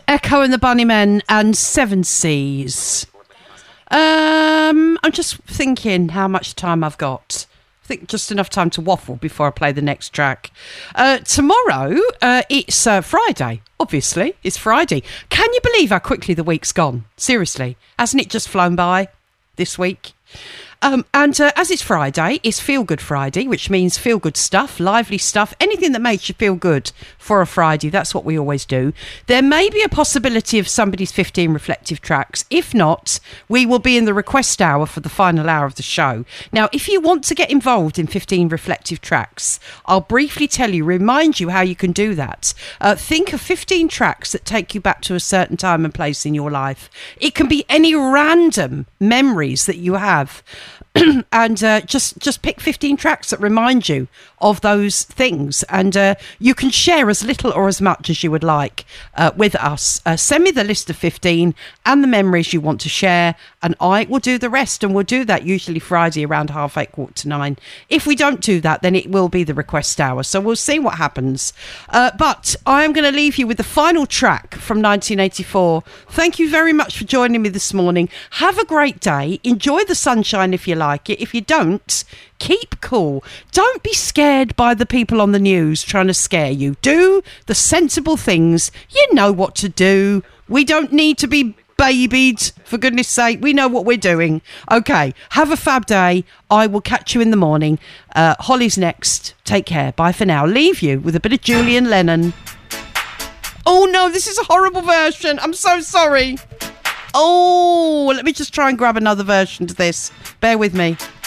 Echo and the Bunnymen and Seven Seas. I'm just thinking how much time I've got. I think just enough time to waffle before I play the next track. Tomorrow, it's Friday. Obviously, it's Friday. Can you believe how quickly the week's gone? Seriously, hasn't it just flown by this week? And as it's Friday, it's Feel Good Friday, which means feel good stuff, lively stuff, anything that makes you feel good for a Friday. That's what we always do. There may be a possibility of somebody's 15 reflective tracks. If not, we will be in the request hour for the final hour of the show. Now, if you want to get involved in 15 reflective tracks, I'll briefly remind you how you can do that. Think of 15 tracks that take you back to a certain time and place in your life. It can be any random memories that you have. And just pick 15 tracks that remind you of those things, and you can share as little or as much as you would like with us. Send me the list of 15 and the memories you want to share, and I will do the rest, and we'll do that usually Friday around 8:30, 8:45. If we don't do that, then it will be the request hour, so we'll see what happens. But I am going to leave you with the final track from 1984. Thank you very much for joining me this morning. Have a great day. Enjoy the sunshine if you like it. If you don't, keep cool. Don't be scared by the people on the news trying to scare you. Do the sensible things. You know what to do. We don't need to be babied, for goodness sake. We know what we're doing. Okay, have a fab day. I will catch you in the morning. Holly's next. Take care. Bye for now. Leave you with a bit of Julian Lennon. Oh no, this is a horrible version. I'm so sorry. Oh, let me just try and grab another version to this. Bear with me.